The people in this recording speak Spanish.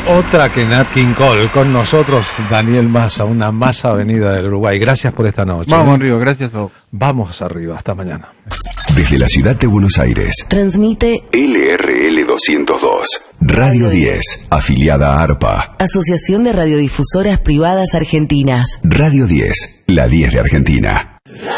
Otra que Nat King Cole. Con nosotros Daniel Massa, una Massa venida del Uruguay. Gracias por esta noche. Vamos arriba, gracias a vos. Vamos arriba, hasta mañana. Desde la ciudad de Buenos Aires, transmite LRL 202, Radio 10, afiliada a ARPA. Asociación de Radiodifusoras Privadas Argentinas. Radio 10, la 10 de Argentina.